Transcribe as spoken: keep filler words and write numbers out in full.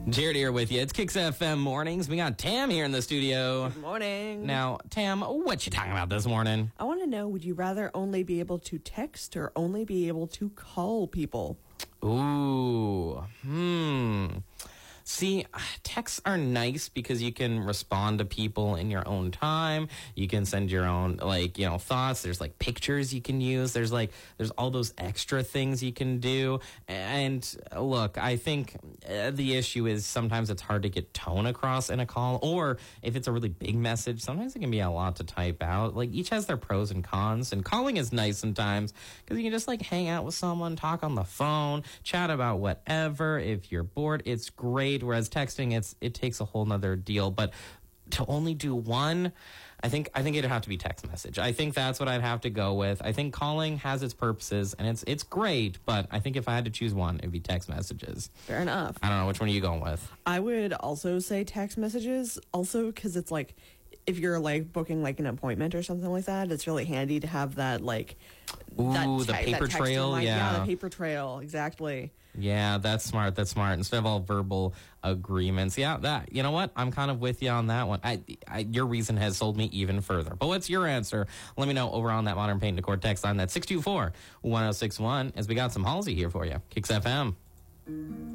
Jared here with you. It's Kicks F M Mornings. We got Tam here in the studio. Good morning. Now, Tam, what you talking about this morning? I want to know, would you rather only be able to text or only be able to call people? Ooh, hmm. See, texts are nice because you can respond to people in your own time. You can send your own, like, you know, thoughts. There's, like, pictures you can use. There's, like, there's all those extra things you can do. And, look, I think uh, the issue is sometimes it's hard to get tone across in a call. Or if it's a really big message, sometimes it can be a lot to type out. Like, each has their pros and cons. And calling is nice sometimes because you can just, like, hang out with someone, talk on the phone, chat about whatever. If you're bored, it's great. Whereas texting, it's it takes a whole nother deal. But to only do one, I think I think it'd have to be text message. I think that's what I'd have to go with. I think calling has its purposes and it's it's great, but I think if I had to choose one, it'd be text messages. Fair enough. I don't know, which one are you going with? I would also say text messages, also because it's like, if you're like booking like an appointment or something like that, it's really handy to have that like Ooh, that the te- paper that text trail, remind- yeah. yeah, the paper trail, exactly. Yeah, that's smart. That's smart. Instead of all verbal agreements. Yeah, that. You know what? I'm kind of with you on that one. I, I, your reason has sold me even further. But what's your answer? Let me know over on that Modern Paint and Decor text line. That's six two four, one oh six one, as we got some Halsey here for you. Kicks F M.